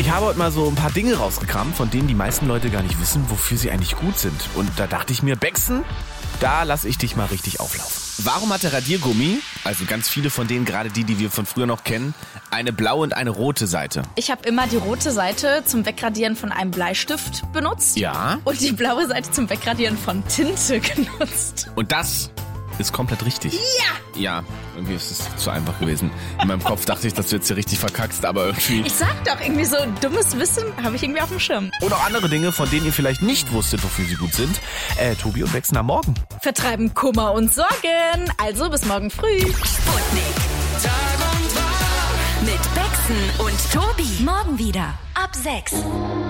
Ich habe heute mal so ein paar Dinge rausgekramt, von denen die meisten Leute gar nicht wissen, wofür sie eigentlich gut sind. Und da dachte ich mir, Bexen, da lasse ich dich mal richtig auflaufen. Warum hat der Radiergummi, also ganz viele von denen, gerade die wir von früher noch kennen, eine blaue und eine rote Seite? Ich habe immer die rote Seite zum Wegradieren von einem Bleistift benutzt. Ja. Und die blaue Seite zum Wegradieren von Tinte genutzt. Und das ist komplett richtig. Ja! Ja, irgendwie ist es zu einfach gewesen. In meinem Kopf dachte ich, dass du jetzt hier richtig verkackst, aber irgendwie... Ich sag doch, irgendwie so dummes Wissen habe ich irgendwie auf dem Schirm. Und auch andere Dinge, von denen ihr vielleicht nicht wusstet, wofür sie gut sind. Tobi und Bexen am Morgen. Vertreiben Kummer und Sorgen. Also bis morgen früh. Sputnik. Tag und Wach. Mit Bexen und Tobi. Morgen wieder ab 6.